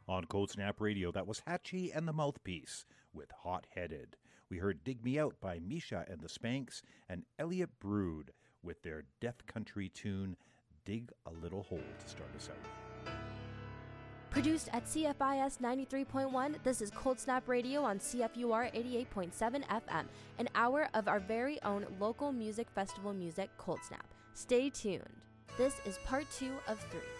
On Cold Snap Radio, that was Hatchie and the Mouthpiece with Hot Headed. We heard Dig Me Out by Misha and the Spanks and Elliot Brood with their Death Country tune Dig a Little Hole to start us out. Produced at CFIS 93.1, this is Cold Snap Radio on CFUR 88.7 FM, an hour of our very own local music festival music, Cold Snap. Stay tuned. This is part 2 of 3.